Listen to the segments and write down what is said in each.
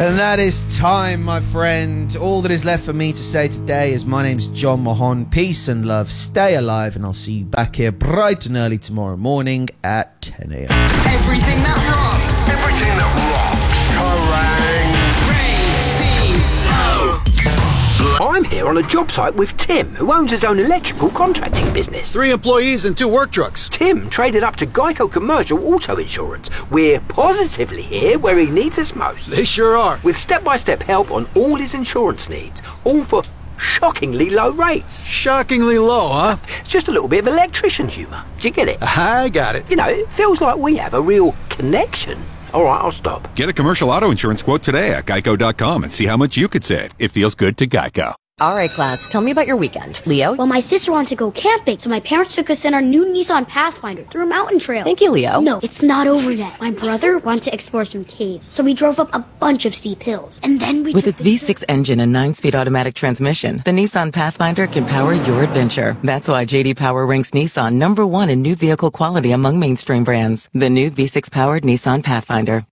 And that is time, my friend. All that is left for me to say today is my name's John Mahon. Peace and love. Stay alive, and I'll see you back here bright and early tomorrow morning at 10 a.m. Everything that rocks. Everything that rocks. I'm here on a job site with Tim, who owns his own electrical contracting business. 3 employees and 2 work trucks. Tim traded up to Geico Commercial Auto Insurance. We're positively here where he needs us most. They sure are. With step-by-step help on all his insurance needs, all for shockingly low rates. Shockingly low, huh? Just a little bit of electrician humour. Do you get it? I got it. You know, it feels like we have a real connection. All right, I'll stop. Get a commercial auto insurance quote today at geico.com and see how much you could save. It feels good to Geico. All right, class, tell me about your weekend. Leo? Well, my sister wanted to go camping, so my parents took us in our new Nissan Pathfinder through a mountain trail. Thank you, Leo. No, it's not over yet. My brother wanted to explore some caves, so we drove up a bunch of steep hills. And then we With its V6 engine and 9-speed automatic transmission, the Nissan Pathfinder can power your adventure. That's why J.D. Power ranks Nissan #1 in new vehicle quality among mainstream brands. The new V6-powered Nissan Pathfinder.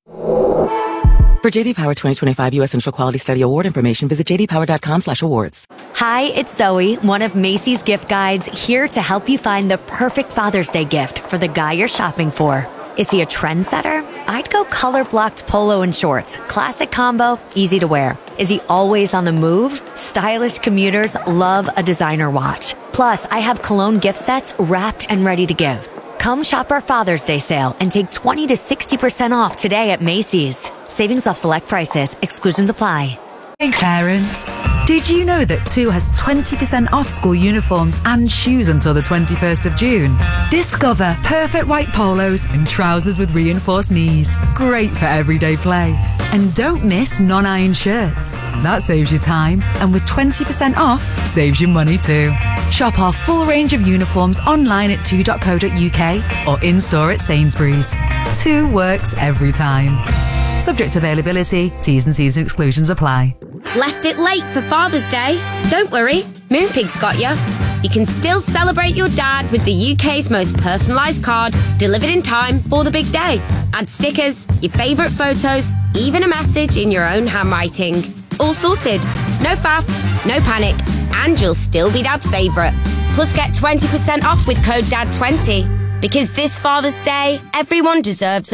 For J.D. Power 2025 U.S. Central Quality Study Award information, visit jdpower.com/awards. Hi, it's Zoe, one of Macy's gift guides, here to help you find the perfect Father's Day gift for the guy you're shopping for. Is he a trendsetter? I'd go color-blocked polo and shorts. Classic combo, easy to wear. Is he always on the move? Stylish commuters love a designer watch. Plus, I have cologne gift sets wrapped and ready to give. Come shop our Father's Day sale and take 20 to 60% off today at Macy's. Savings off select prices. Exclusions apply. Hey parents, did you know that 2 has 20% off school uniforms and shoes until the 21st of June? Discover perfect white polos and trousers with reinforced knees. Great for everyday play. And don't miss non-iron shirts. That saves you time. And with 20% off, saves you money too. Shop our full range of uniforms online at 2.co.uk or in-store at Sainsbury's. 2 works every time. Subject to availability, T's and C's and exclusions apply. Left it late for Father's Day? Don't worry, Moonpig's got you. You can still celebrate your dad with the UK's most personalised card, delivered in time for the big day. Add stickers, your favourite photos, even a message in your own handwriting. All sorted. No faff, no panic, and you'll still be Dad's favourite. Plus get 20% off with code DAD20. Because this Father's Day, everyone deserves a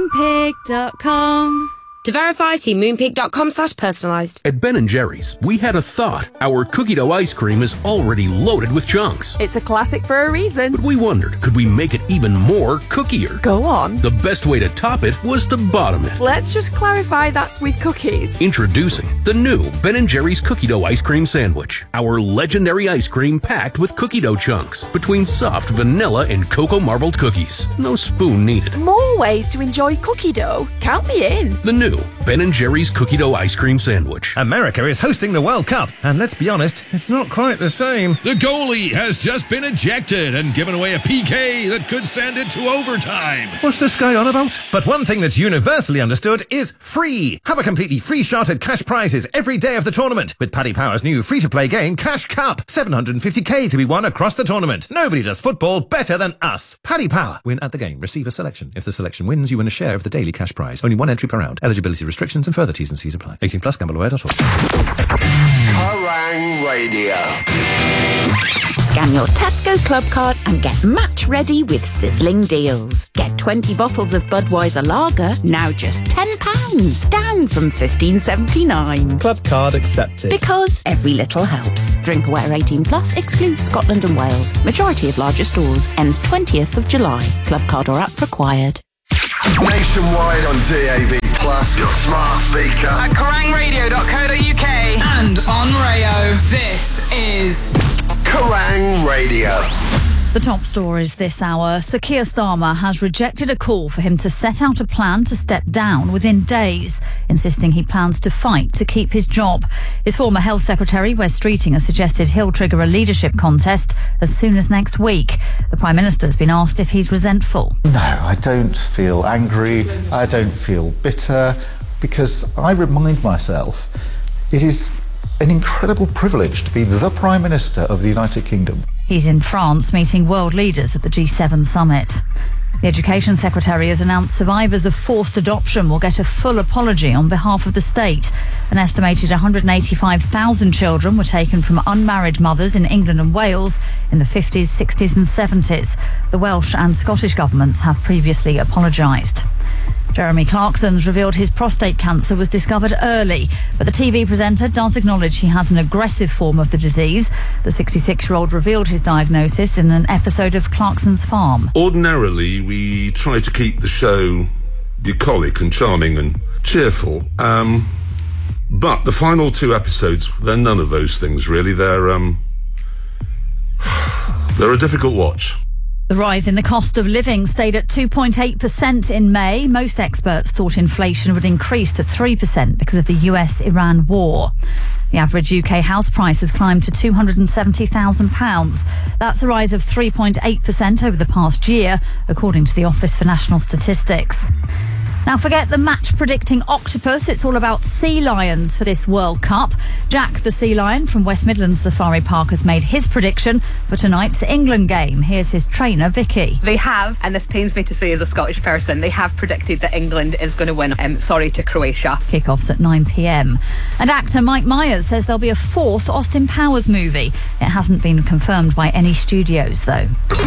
Moonpig.com. To verify, see moonpig.com/personalised. At Ben & Jerry's, we had a thought. Our cookie dough ice cream is already loaded with chunks. It's a classic for a reason. But we wondered, could we make it even more cookier? Go on. The best way to top it was to bottom it. Let's just clarify that's with cookies. Introducing the new Ben & Jerry's cookie dough ice cream sandwich. Our legendary ice cream packed with cookie dough chunks between soft vanilla and cocoa marbled cookies. No spoon needed. More ways to enjoy cookie dough. Count me in. The new Ben & Jerry's cookie dough ice cream sandwich. America is hosting the World Cup, and let's be honest, it's not quite the same. The goalie has just been ejected and given away a PK that could send it to overtime. What's this guy on about? But one thing that's universally understood is free. Have a completely free shot at cash prizes every day of the tournament with Paddy Power's new free-to-play game, Cash Cup. 750k to be won across the tournament. Nobody does football better than us. Paddy Power. Win at the game. Receive a selection. If the selection wins, you win a share of the daily cash prize. Only 1 entry per round. Eligibility restrictions and further T's and C's apply. 18 plus gambleware.org. Kerrang Radio. Scan your Tesco Club card and get match ready with sizzling deals. Get 20 bottles of Budweiser Lager, now just £10, down from $15.79. Club card accepted. Because every little helps. Drink aware 18 plus, excludes Scotland and Wales. Majority of larger stores, ends 20th of July. Club card or app required. Nationwide on DAB+, your smart speaker. At kerrangradio.co.uk and on Rayo. This is Kerrang Radio. The top stories this hour. Sir Keir Starmer has rejected a call for him to set out a plan to step down within days, insisting he plans to fight to keep his job. His former Health Secretary, Wes Streeting, has suggested he'll trigger a leadership contest as soon as next week. The Prime Minister's been asked if he's resentful. No, I don't feel angry. I don't feel bitter, because I remind myself it is an incredible privilege to be the Prime Minister of the United Kingdom. He's in France meeting world leaders at the G7 summit. The Education Secretary has announced survivors of forced adoption will get a full apology on behalf of the state. An estimated 185,000 children were taken from unmarried mothers in England and Wales in the 50s, 60s and 70s. The Welsh and Scottish governments have previously apologised. Jeremy Clarkson's revealed his prostate cancer was discovered early, but the TV presenter does acknowledge he has an aggressive form of the disease. The 66-year-old revealed his diagnosis in an episode of Clarkson's Farm. Ordinarily, we try to keep the show bucolic and charming and cheerful, but the final 2 episodes, they're none of those things, really. They're a difficult watch. The rise in the cost of living stayed at 2.8% in May. Most experts thought inflation would increase to 3% because of the US-Iran war. The average UK house price has climbed to £270,000. That's a rise of 3.8% over the past year, according to the Office for National Statistics. Now, forget the match-predicting octopus. It's all about sea lions for this World Cup. Jack the sea lion from West Midlands Safari Park has made his prediction for tonight's England game. Here's his trainer, Vicky. They have, and this pains me to say as a Scottish person, they have predicted that England is going to win. Sorry to Croatia. Kick-off's at 9 p.m. And actor Mike Myers says there'll be a 4th Austin Powers movie. It hasn't been confirmed by any studios, though.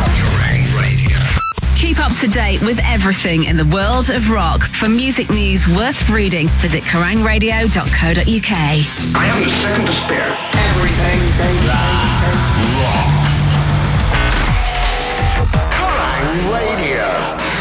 Keep up to date with everything in the world of rock. For music news worth reading, visit kerangradio.co.uk. I haven't a second to spare. Everything that rocks. Kerrang Radio.